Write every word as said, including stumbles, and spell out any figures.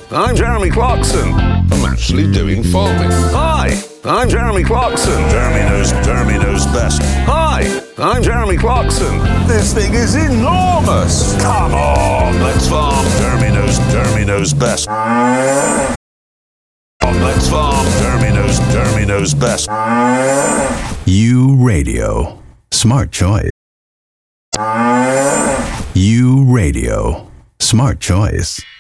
I'm Jeremy Clarkson. I'm actually doing farming. Hi, I'm Jeremy Clarkson. Jeremy knows, Jeremy knows best. Hi, I'm Jeremy Clarkson. This thing is enormous. Come on, let's farm. Jeremy knows, Jeremy knows best. Let's farm. Jeremy knows, Jeremy knows best. U Radio. Smart choice. U Radio. Smart choice.